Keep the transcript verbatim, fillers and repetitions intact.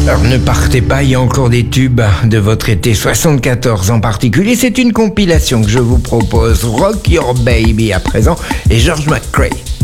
Alors ne partez pas, il y a encore des tubes de votre été soixante-quatorze en particulier. C'est une compilation que je vous propose. Rock Your Baby à présent et George McCrae.